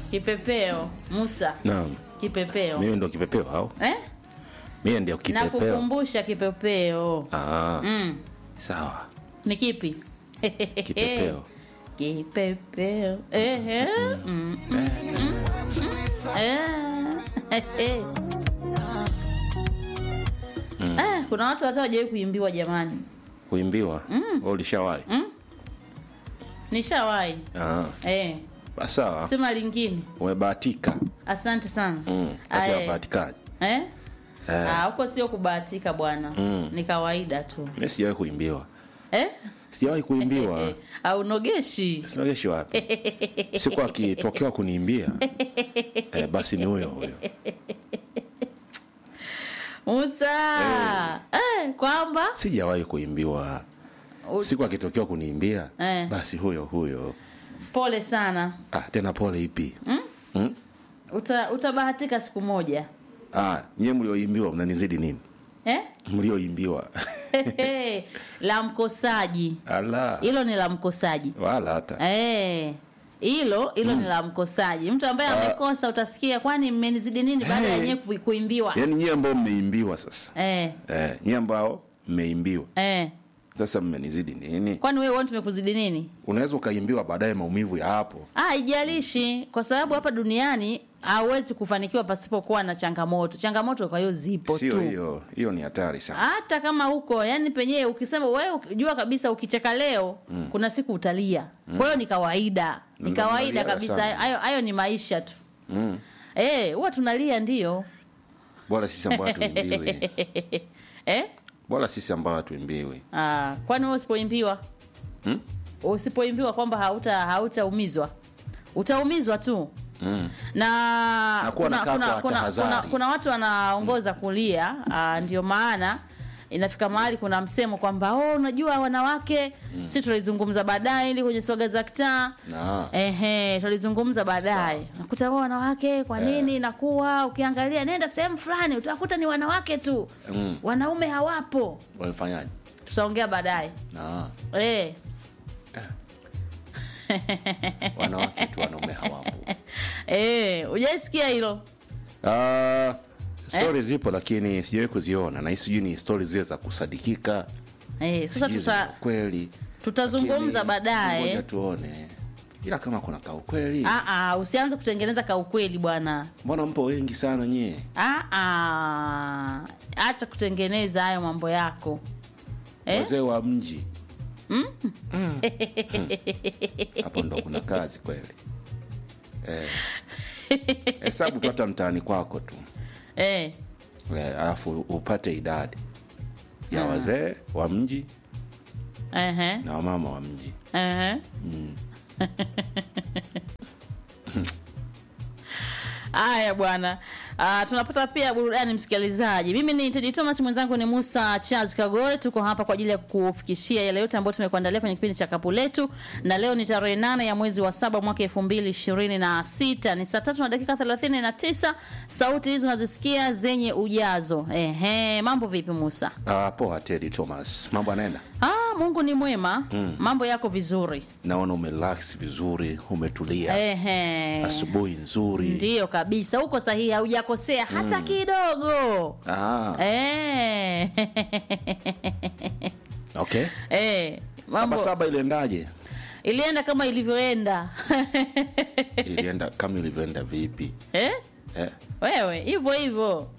Kipepeo, Musa. Naam. Kipepeo. Mimi ndo kipepeo au? Mimi ndio kipepeo. Na kukumbusha kipepeo. Sawa. Ni kipi? Kipepeo. Kipepeo. Kuna watu hawajawahi kuimbiwa jamani. Kuimbiwa? Wewe ulishawahi? Nishawahi. Sawa. Sema lingine. Umebahatika. Asante sana. Acha bahatika. Huko sio kubahatika bwana. Ni kawaida tu. Mimi sijawahi kuimbiwa. Sijawahi kuimbiwa. Au nogeshi? Sinogeshi wapi? Siku akitokea kuniimbia. Basi ni huyo. Musa. Kwamba sijawahi kuimbiwa. Siku akitokea kuniimbia, basi huyo. Pole sana. Tena pole ipi? Utabahatika siku moja. Nyie mlioimbiwa mnanizidi nini? Mlioimbiwa. La mkosaji. Ala. Hilo ni la mkosaji. Wala hata. Hilo ni la mkosaji. Mtu ambaye amekosa utasikia kwani mmenizidi nini baada ya nyie kuimbiwa. Yaani nyie ambao mmeimbiwa sasa. Nyie ambao mmeimbiwa. Sasa mmenizidi nini? Kwani wewe tumekuzidi nini? Unaweza ukaimbiwa baadaye maumivu ya hapo. Haijalishi kwa sababu hapa duniani hauwezi kufanikiwa pasipokuwa na changamoto. Changamoto kwa hiyo zipo tu. Sio hiyo ni hatari sana. Hata kama huko, yani penyewe ukisema wewe jua kabisa ukicheka leo, kuna siku utalia. Kwa hiyo ni kawaida. Ni kawaida kabisa. Hayo ni maisha tu. Huwa tunalia ndio. Bora sisi ambao tuimbiwe. Bora sisi ambao hatuimbiwi. Kwani wewe usipoimbiwa? Usipoimbiwa kwamba hautaumizwa. Utaumizwa tu. Na kuna watu wanaongoza kulia, ndio maana inafika mahali kuna msemo kwamba unajua wanawake sisi tulizungumza baadaye ili kwenye swaga za kitaa. Tulizungumza baadaye. Nakuta wanawake kwa nini inakuwa ukiangalia nenda sehemu fulani utakuta ni wanawake tu. Wanaume hawapo. Wamefanyaje? Tutaongea baadaye. Wanawake tu wanaume hawapo. Hujasikia hilo? Stories zipo lakini sijawahi kuziona na sijui ni stories zile za kusadikika. Sasa kweli tutazungumza baadaye. Ngoja tuone. Ila kama kuna kaukweli. Usianze kutengeneza kaukweli bwana. Mbona mpo wengi sana nyie? Acha kutengeneza hayo mambo yako. Wazee wa mji. Hapo ndo kuna kazi kweli. Hesabu pata mtaani kwako tu. Alafu upate idadi ya wazee wa mji na wamama wa mji. Haya bwana. Tunapata pia burudani msikilizaji. Mimi ni Teddy Thomas, mwenzangu ni Musa Charles Kagore. Tuko hapa kwa ajili ya kukufikishia yale yote ambayo tumekuandalia kwenye kipindi cha Kapu Letu. Na leo ni tarehe 8 ya mwezi wa 7 mwaka 2026. Ni saa 3:39. Sauti hizo unazisikia zenye ujazo. Mambo vipi Musa? Poa Teddy Thomas. Mambo yanaenda? Mungu ni mwema. Mambo yako vizuri. Naona umerelax vizuri, umetulia. Asubuhi nzuri. Ndio kabisa. Uko sahihi, hujakosea hata kidogo. Okay. Mambo saba iliendaje? Ilienda kama ilivyoenda. Ilienda kama ilivyoenda vipi? Wewe hivyo.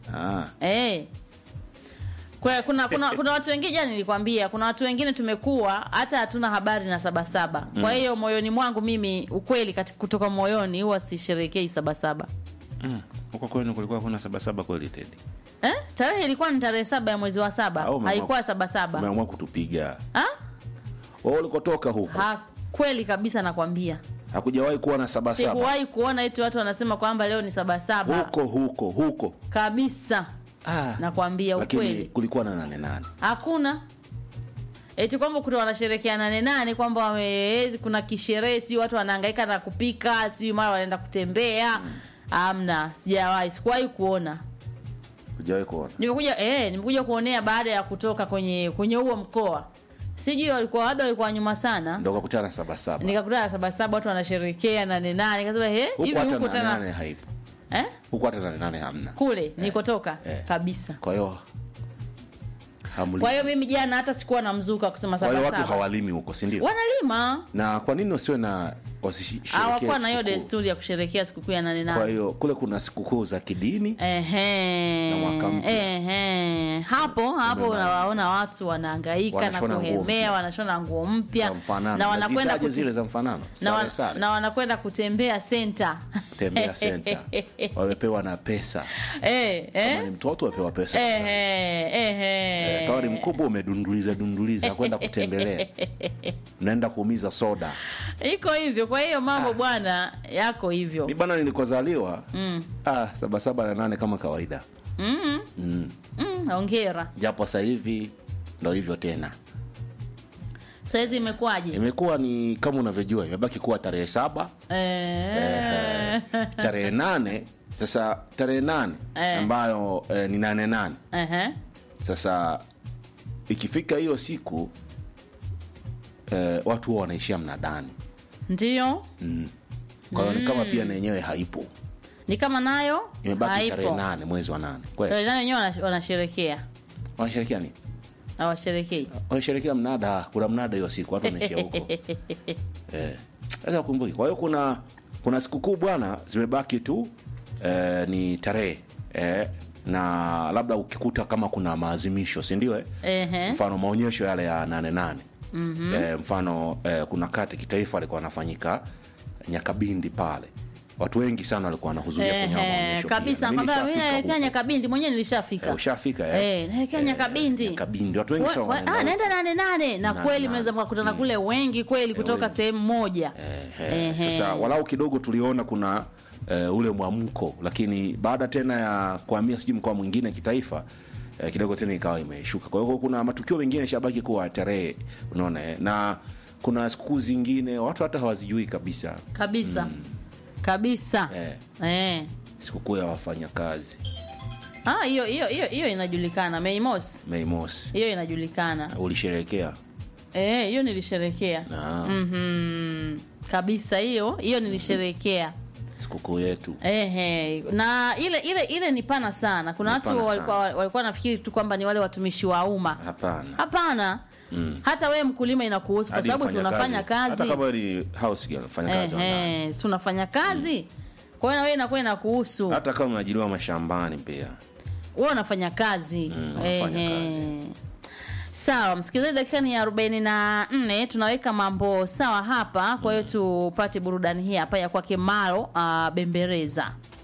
Kuna watu wengine jana nilikwambia, kuna watu wengine tumekuwa hata hatuna habari na Sabasaba. Kwa hiyo moyoni mwangu mimi ukweli kutoka moyoni huwa sisherekei Sabasaba. Huko kwenu kulikuwa kuna Sabasaba kweli Teddy? Tarehe ilikuwa ni tarehe 7 ya mwezi wa 7. Haikuwa Sabasaba. Umeamua kutupiga. Wewe ulikotoka huko? Kweli kabisa nakwambia. Hakujawahi kuwa na Sabasaba. Sikuwahi kuona eti watu wanasema kwamba leo ni Sabasaba. Huko. Kabisa. Nakwambia ukweli. Lakini kulikuwa na 8-8. Hakuna. Eti kwamba kuna wanasherehekea 8-8 kwamba wamewezi kuna kisherehe, si watu wanahangaika na kupika, si mara wanaenda kutembea. Amna, sikuwahi kuona. Hujawahi kuona? Nimekuja kuonea baada ya kutoka kwenye huo mkoa. Sijui walikuwa nyuma sana. Ndio kukutana Sabasaba. Nikakutana Sabasaba watu wanasherehekea 88. Nikasema hivi huko tena 88 haipo. Huko hata 88 hamna. Kule nilikotoka kabisa. Kwa hiyo Kwa hiyo mimi jana hata sikuwa na mzuka kusema Sabasaba. Kwa hiyo watu hawalimi huko, si ndio? Wanalima. Na kwa nini wasiwe na wasisherekea? Hawakuwa na hiyo desturi ya kusherehekea sikukuu ya 88. Kwa hiyo kule kuna sikukuu za kidini. Na mwaka mpya. Hapo unawaona watu wanahangaika na kuhemea, wanashona nguo mpya na wanakwenda zile za mfanano. Na wanakwenda kutembea center. Kutembea center. Wamepewa na pesa. Kama ni mtoto wapewa pesa. Kama ni mkubwa umedunduliza kwenda kutembelea. Unaenda kuumiza soda. Iko hivyo. Kwa hiyo mambo bwana yako hivyo. Mimi bwana nilikozaliwa Sabasaba na 8 kama kawaida. Hongera. Japo sasa hivi ndio hivyo tena. Saizi imekuwaje? Imekuwa ni kama unavyojua, imebaki kuwa tarehe 7. Tarehe 8, sasa tarehe 8 ambayo ni 88. Sasa ikifika hiyo siku watu wanaishia mnadani. Ndio. Kwa hiyo ni kama pia na yenyewe haipo. Ni kama nayo imebaki tarehe 8 mwezi wa 8. Kweli. Tarehe 8 wenyewe wanasherehekea. Wanasherehekea nini? Hawasherehekei. Wanasherehekea mnada, kuna mnada hiyo siku watu wanaishia huko. Sasa kumbuki. Kwa hiyo kuna sikukuu bwana zimebaki tu ni tarehe na labda ukikuta kama kuna maazimisho, si ndio mfano maonyesho yale ya 88. Mfano kuna kati kitaifa alikuwa anafanyika Nyakabindi pale. Watu wengi sana walikuwa wanahudhuria kwenye maonyesho. Kabisa, mimi naelekea Nyakabindi, mwenyewe nilishafika. Ushafika naelekea Nyakabindi. Nyakabindi watu wengi sana. Naenda 88 na kweli mnaweza mkakutana kule wengi kweli kutoka sehemu moja. Sasa walau kidogo tuliona kuna ule mwamko, lakini baada tena ya kuhamia sijui mkoa mwingine kitaifa kidogo tena ikawa imeshuka. Kwa hiyo kuna matukio mengine shabaki kuwa tarehe, unaona na kuna sikukuu zingine watu hata hawazijui kabisa. Kabisa. Sikukuu ya wafanyakazi. Hiyo inajulikana Mei Mosi. Hiyo inajulikana. Ulisherehekea? Hiyo nilisherehekea. Kabisa hiyo nilisherehekea. Sikukuu yetu. Na ile ni pana sana. Kuna watu walikuwa nafikiri tu kwamba ni wale watumishi wa umma. Hapana. Hata wewe mkulima inakuhusu kwa sababu si unafanya kazi. Hata kama ni house girl unafanya kazi si unafanya kazi. Kwa hiyo na wewe inakuwa inakuhusu. Hata kama unajiliwa mashambani pia. Wewe unafanya kazi. Sawa, msikilizaji, dakika ni 44, tunaweka mambo sawa hapa. Kwa hiyo tupate burudani hii hapa ya kwake Maro Bembereza.